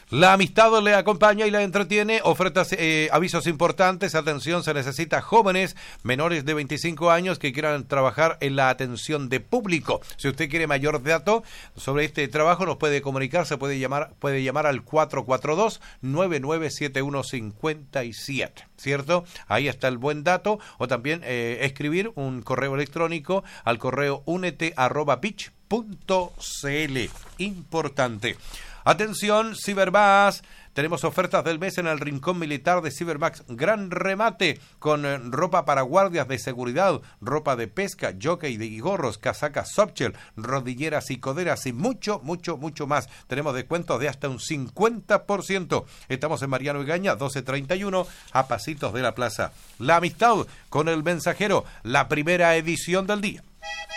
La amistad le acompaña y la entretiene, ofertas, avisos importantes, atención, se necesita jóvenes menores de 25 años que quieran trabajar en la atención de público. Si usted quiere mayor dato sobre este trabajo, nos puede comunicar, se puede llamar al 442-997157, ¿cierto? Ahí está el buen dato, o también escribir un correo electrónico al correo unete@pitch.cl. Importante. Atención, Ciberbass. Tenemos ofertas del mes en el Rincón Militar de Cibermax. Gran remate con ropa para guardias de seguridad, ropa de pesca, jockey y gorros, casacas softshell, rodilleras y coderas y mucho más. Tenemos descuentos de hasta un 50%. Estamos en Mariano Egaña, 1231, a pasitos de la plaza. La amistad con el mensajero, la primera edición del día.